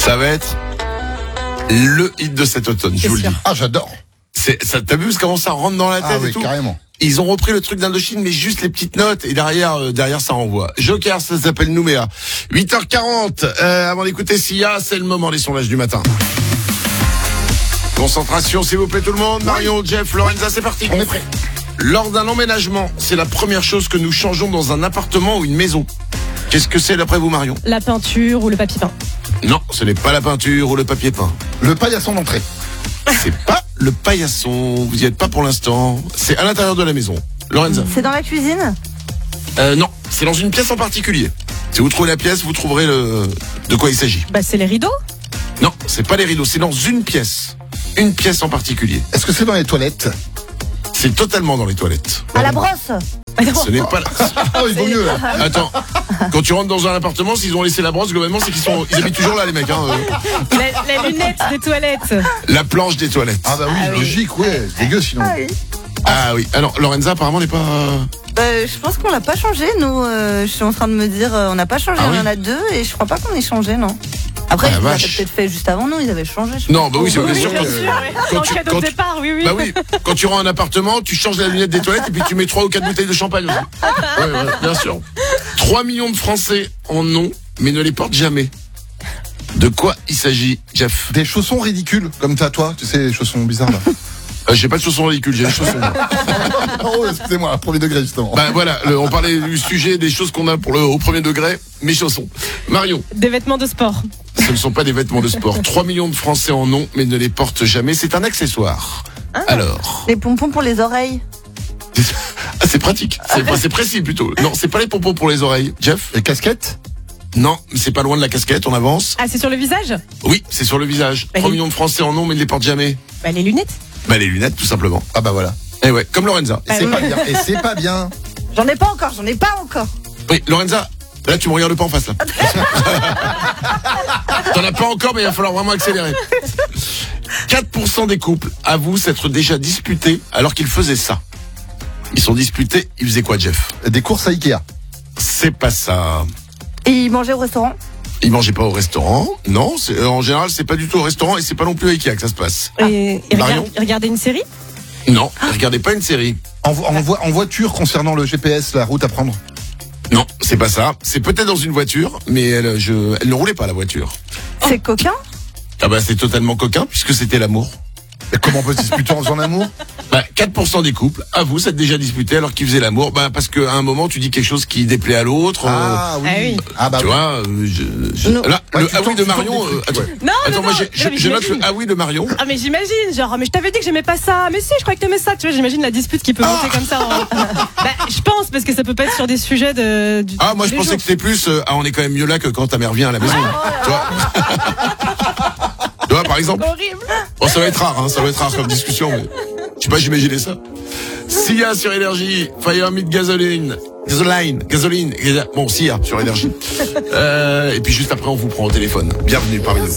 Ça va être le hit de cet automne, je vous le dis. Ah, j'adore. Ça, t'as vu comment ça rentre dans la tête et tout. Carrément. Ils ont repris le truc d'Indochine, mais juste les petites notes, et derrière ça renvoie. Joker, ça s'appelle Nouméa. 8h40, avant d'écouter Sia, c'est le moment des sondages du matin. Concentration, s'il vous plaît, tout le monde. Marion, Jeff, Lorenza, c'est parti. On est prêt. Lors d'un emménagement, c'est la première chose que nous changeons dans un appartement ou une maison. Qu'est-ce que c'est d'après vous, Marion? La peinture ou le papier peint. Non, ce n'est pas la peinture ou le papier peint. Le paillasson d'entrée. C'est pas le paillasson, vous y êtes pas pour l'instant. C'est à l'intérieur de la maison. Lorenza? C'est dans la cuisine? Non, c'est dans une pièce en particulier. Si vous trouvez la pièce, vous trouverez de quoi il s'agit. Bah c'est les rideaux. Non, c'est pas les rideaux, c'est dans une pièce. Une pièce en particulier. Est-ce que c'est dans les toilettes? C'est totalement dans les toilettes. À la brosse? Ce n'est pas là. Ah, il vaut mieux là. Attends, quand tu rentres dans un appartement, s'ils ont laissé la brosse, globalement, c'est ils habitent toujours là, les mecs. La lunette des toilettes. La planche des toilettes. Ah bah oui, logique, ouais. C'est dégueu sinon. Ah oui. Ah oui. Alors, Lorenza, apparemment, n'est pas... Je pense qu'on l'a pas changé, nous. Je suis en train de me dire, on n'a pas changé, Ah il y en oui. a deux, et je crois pas qu'on ait changé, non. Après, Ah, la ils l'avaient vache. peut-être fait juste avant nous, ils avaient changé. Je Non, bah oui, c'est Oui, bien sûr. bien que- sûr, ouais. quand En tu- cadeau quand de tu- départ, oui. Bah oui, quand tu rends un appartement, tu changes la lunette des toilettes et puis tu mets 3 ou 4 bouteilles de champagne aussi. Ouais, bien sûr. 3 millions de Français en ont, mais ne les portent jamais. De quoi il s'agit, Jeff? Des chaussons ridicules, comme t'as toi, tu sais, les chaussons bizarres là. J'ai pas de chaussons ridicules, j'ai des chaussons. Oh, excusez-moi, premier degré justement. Bah voilà, on parlait du sujet des choses qu'on a au premier degré, mes chaussons. Marion, Des vêtements de sport. ce ne sont pas des vêtements de sport. 3 millions de Français en ont, mais ne les portent jamais. C'est un accessoire. Alors, Les pompons pour les oreilles. ah, c'est pratique. C'est précis plutôt. Non, c'est pas les pompons pour les oreilles. Jeff? Les casquettes? Non, c'est pas loin de la casquette, on avance. Ah, c'est sur le visage? Oui, c'est sur le visage. Bah, 3 les- millions de Français en ont, mais ne les portent jamais. Bah les lunettes. Bah les lunettes, tout simplement. Ah bah voilà. Eh ouais, comme Lorenza. Et c'est pas bien. Et c'est pas bien. J'en ai pas encore. Oui, Lorenza, là tu me regardes pas en face là. T'en as pas encore, mais il va falloir vraiment accélérer. 4% des couples avouent s'être déjà disputés alors qu'ils faisaient ça. Ils sont disputés, ils faisaient quoi, Jeff? Des courses à Ikea. C'est pas ça. Et ils mangeaient au restaurant? Ils mangeaient pas au restaurant. Non, en général, c'est pas du tout au restaurant et c'est pas non plus à Ikea que ça se passe. Et Marion regarder une série? Non, regardez pas une série. En voiture concernant le GPS, la route à prendre. Non, c'est pas ça. C'est peut-être dans une voiture, mais elle ne roulait pas la voiture. C'est coquin? Ah bah c'est totalement coquin puisque c'était l'amour. Et comment on peut se disputer en faisant l'amour? Bah 4% des couples avouent s'être déjà disputés alors qu'ils faisaient l'amour. Bah parce qu'à un moment tu dis quelque chose qui déplaît à l'autre. Ah oui. Ah oui. Ah bah Tu oui. vois, Non. là, Ouais, le tu ah oui tentes- de tu tentes Marion. des trucs, Attends, ouais. Non, attends, non, moi non. je Non, mais note le j'imagine. ah oui de Marion. Ah mais j'imagine, genre mais je t'avais dit que j'aimais pas ça, mais si je croyais que t'aimais ça, tu vois, j'imagine la dispute qui peut monter comme ça. Bah je pense parce que ça peut pas être sur des sujets du Ah moi je des pensais jours. que c'était plus on est quand même mieux là que quand ta mère vient à la maison. Tu vois. Tu vois par exemple. Horrible. Bon ça va être rare, ça va être rare comme discussion. Mais... Je sais pas, j'imaginais ça. Sia sur Énergie, Fire Meet Gasoline. Bon, Sia sur Énergie. Et puis juste après, on vous prend au téléphone. Bienvenue parmi nous.